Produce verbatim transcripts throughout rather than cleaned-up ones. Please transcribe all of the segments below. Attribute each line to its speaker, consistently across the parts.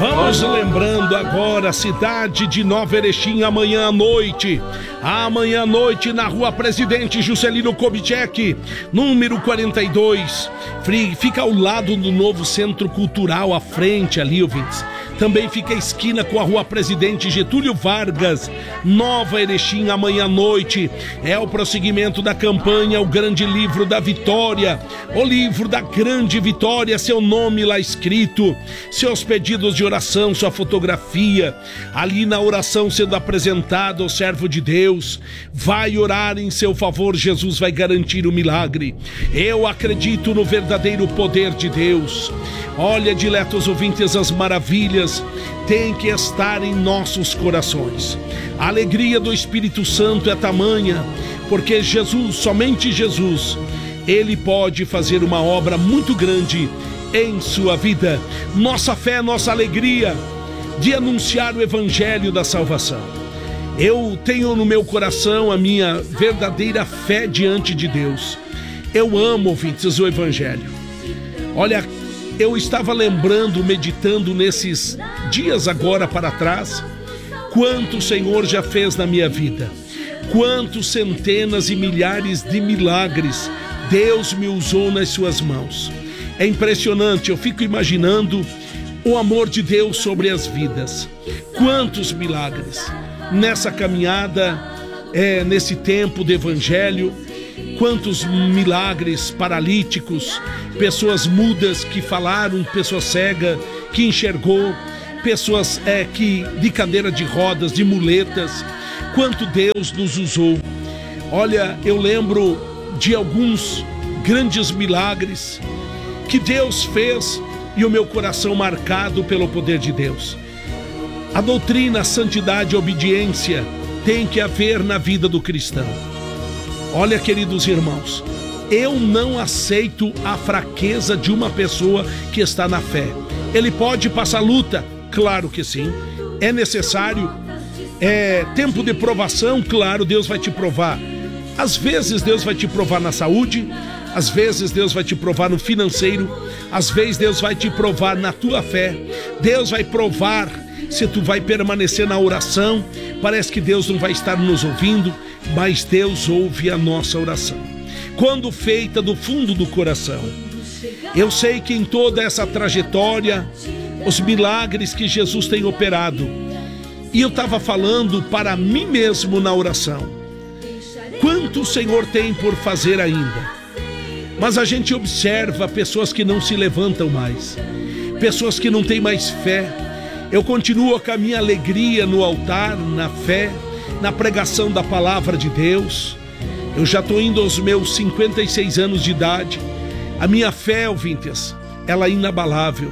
Speaker 1: Vamos lembrando agora a cidade de Nova Erechim, amanhã à noite. Amanhã à noite na rua Presidente Juscelino Kubitschek, número quarenta e dois. Fica ao lado do novo Centro Cultural, à frente ali, ouvintes. Também fica a esquina com a rua Presidente Getúlio Vargas, Nova Erechim, amanhã à noite. É o prosseguimento da campanha O Grande Livro da Vitória. O livro da grande vitória, seu nome lá escrito, seus pedidos de oração, sua fotografia, ali na oração sendo apresentado ao servo de Deus. Vai orar em seu favor, Jesus vai garantir o milagre. Eu acredito no verdadeiro poder de Deus. Olha, diletos ouvintes, as maravilhas têm que estar em nossos corações. A alegria do Espírito Santo é tamanha, porque Jesus, somente Jesus, Ele pode fazer uma obra muito grande em sua vida. Nossa fé, nossa alegria de anunciar o Evangelho da salvação. Eu tenho no meu coração a minha verdadeira fé diante de Deus. Eu amo, ouvintes, o Evangelho. Olha, eu estava lembrando, meditando nesses dias agora para trás, quanto o Senhor já fez na minha vida. Quantos centenas e milhares de milagres Deus me usou nas suas mãos. É impressionante, eu fico imaginando o amor de Deus sobre as vidas. Quantos milagres nessa caminhada, é, nesse tempo de Evangelho. Quantos milagres, paralíticos, pessoas mudas que falaram, pessoa cega que enxergou, pessoas é, que de cadeira de rodas, de muletas. Quanto Deus nos usou. Olha, eu lembro de alguns grandes milagres que Deus fez e o meu coração marcado pelo poder de Deus. A doutrina, a santidade e a obediência tem que haver na vida do cristão. Olha, queridos irmãos, eu não aceito a fraqueza de uma pessoa que está na fé. Ele pode passar luta? Claro que sim. É necessário. É tempo de provação? Claro, Deus vai te provar. Às vezes Deus vai te provar na saúde, às vezes Deus vai te provar no financeiro, às vezes Deus vai te provar na tua fé. Deus vai provar se tu vai permanecer na oração. Parece que Deus não vai estar nos ouvindo, mas Deus ouve a nossa oração, quando feita do fundo do coração. Eu sei que em toda essa trajetória, os milagres que Jesus tem operado, e eu estava falando para mim mesmo na oração, quanto o Senhor tem por fazer ainda. Mas a gente observa pessoas que não se levantam mais, pessoas que não têm mais fé. Eu continuo com a minha alegria no altar, na fé, na pregação da palavra de Deus. Eu já estou indo aos meus cinquenta e seis anos de idade. A minha fé, ouvintes, ela é inabalável.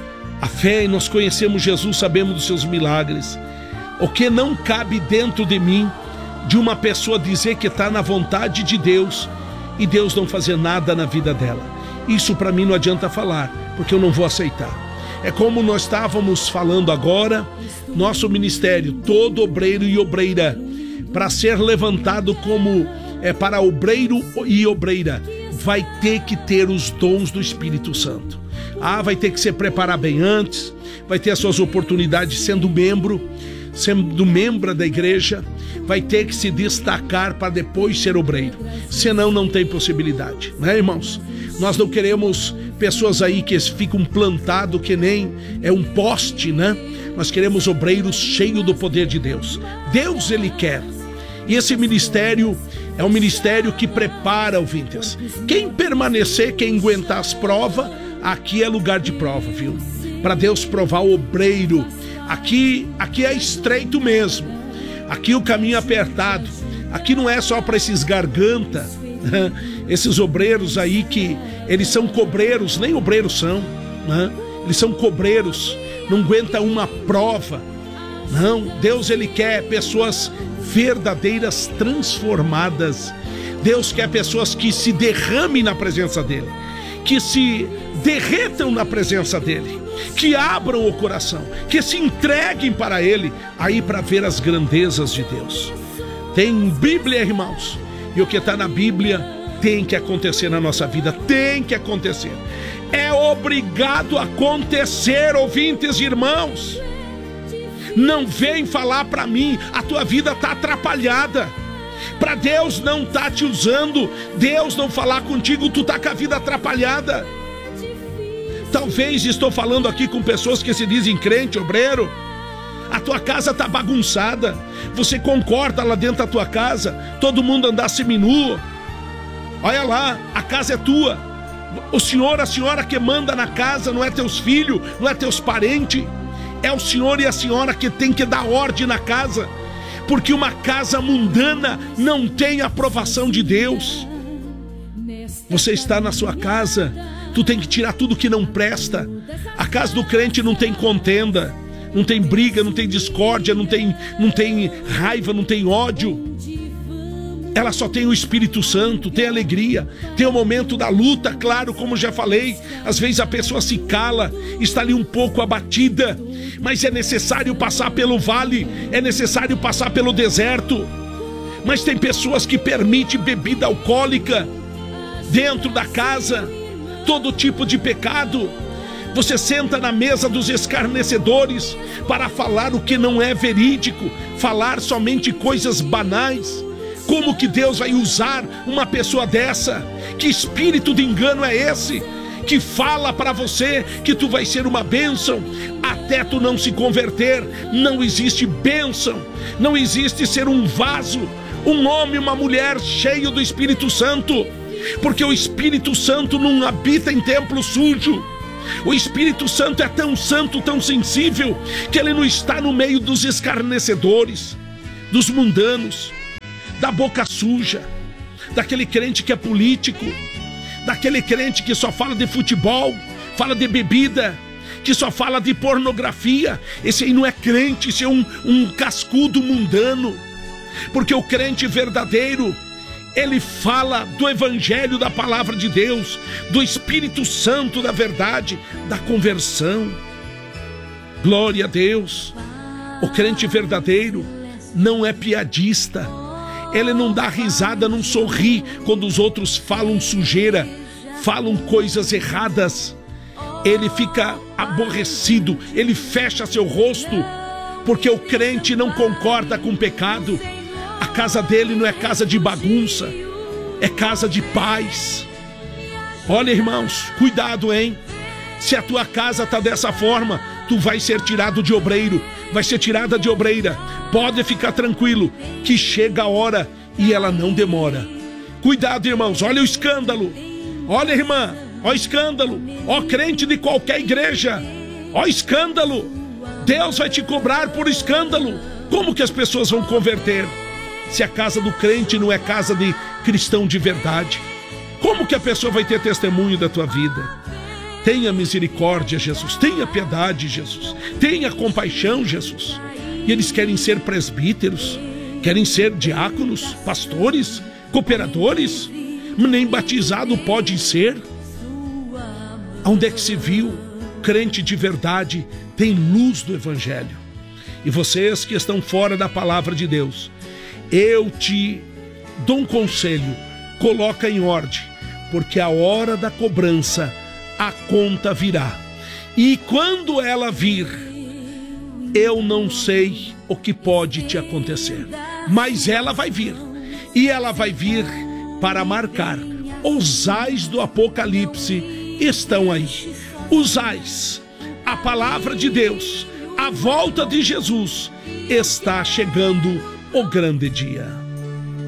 Speaker 1: A fé, nós conhecemos Jesus, sabemos dos seus milagres. O que não cabe dentro de mim, de uma pessoa dizer que está na vontade de Deus e Deus não fazer nada na vida dela. Isso para mim não adianta falar, porque eu não vou aceitar. É como nós estávamos falando agora, nosso ministério, todo obreiro e obreira, para ser levantado como é, para obreiro e obreira, vai ter que ter os dons do Espírito Santo. Ah, vai ter que se preparar bem antes, vai ter as suas oportunidades sendo membro, sendo membro da igreja, vai ter que se destacar para depois ser obreiro, senão não tem possibilidade, né, irmãos? Nós não queremos pessoas aí que ficam plantados que nem é um poste, né? Nós queremos obreiros cheios do poder de Deus. Deus, Ele quer. E esse ministério é um ministério que prepara, ouvintes. Quem permanecer, quem aguentar as provas, aqui é lugar de prova, viu? Para Deus provar o obreiro. Aqui, aqui é estreito mesmo. Aqui o caminho é apertado. Aqui não é só para esses garganta, né? Esses obreiros aí que eles são cobreiros, nem obreiros são, né? Eles são cobreiros, não aguenta uma prova. Não, Deus, Ele quer pessoas verdadeiras, transformadas. Deus quer pessoas que se derramem na presença dEle, que se derretam na presença dEle, que abram o coração, que se entreguem para Ele, aí para ver as grandezas de Deus. Tem Bíblia, irmãos, e o que está na Bíblia tem que acontecer na nossa vida, tem que acontecer. É obrigado a acontecer, ouvintes e irmãos. Não vem falar para mim, a tua vida está atrapalhada. Para Deus não tá te usando, Deus não falar contigo, tu tá com a vida atrapalhada. Talvez estou falando aqui com pessoas que se dizem crente, obreiro. A tua casa tá bagunçada. Você concorda lá dentro da tua casa, todo mundo andar seminu. Olha lá, a casa é tua. O senhor, a senhora que manda na casa, não é teus filhos, não é teus parentes. É o senhor e a senhora que tem que dar ordem na casa. Porque uma casa mundana não tem aprovação de Deus. Você está na sua casa, tu tem que tirar tudo que não presta. A casa do crente não tem contenda, não tem briga, não tem discórdia, não tem, não tem raiva, não tem ódio. Ela só tem o Espírito Santo, tem alegria, tem o momento da luta, claro, como já falei. Às vezes a pessoa se cala, está ali um pouco abatida, mas é necessário passar pelo vale, é necessário passar pelo deserto. Mas tem pessoas que permitem bebida alcoólica dentro da casa, todo tipo de pecado. Você senta na mesa dos escarnecedores para falar o que não é verídico, falar somente coisas banais. Como que Deus vai usar uma pessoa dessa? Que espírito de engano é esse? Que fala para você que tu vai ser uma bênção até tu não se converter. Não existe bênção, não existe ser um vaso, um homem, uma mulher cheio do Espírito Santo, porque o Espírito Santo não habita em templo sujo. O Espírito Santo é tão santo, tão sensível, que ele não está no meio dos escarnecedores, dos mundanos, da boca suja, daquele crente que é político, daquele crente que só fala de futebol, fala de bebida, que só fala de pornografia. Esse aí não é crente, esse é um, um cascudo mundano. Porque o crente verdadeiro, ele fala do evangelho, da palavra de Deus, do Espírito Santo, da verdade, da conversão. Glória a Deus. O crente verdadeiro não é piadista. Ele não dá risada, não sorri quando os outros falam sujeira, falam coisas erradas. Ele fica aborrecido, ele fecha seu rosto, porque o crente não concorda com o pecado. A casa dele não é casa de bagunça, é casa de paz. Olha, irmãos, cuidado, hein? Se a tua casa está dessa forma, tu vai ser tirado de obreiro, vai ser tirada de obreira. Pode ficar tranquilo, que chega a hora e ela não demora. Cuidado, irmãos, olha o escândalo. Olha, irmã, ó escândalo. Ó crente de qualquer igreja, ó escândalo. Deus vai te cobrar por escândalo. Como que as pessoas vão converter se a casa do crente não é casa de cristão de verdade? Como que a pessoa vai ter testemunho da tua vida? Tenha misericórdia, Jesus. Tenha piedade, Jesus. Tenha compaixão, Jesus. E eles querem ser presbíteros, querem ser diáconos, pastores, cooperadores. Nem batizado pode ser. Onde é que se viu? Crente de verdade tem luz do evangelho. E vocês que estão fora da palavra de Deus, eu te dou um conselho: coloca em ordem, porque a hora da cobrança, a conta virá. E quando ela vir, eu não sei o que pode te acontecer, mas ela vai vir. E ela vai vir para marcar. Os ais do Apocalipse estão aí. Os ais, a palavra de Deus, a volta de Jesus, está chegando o grande dia.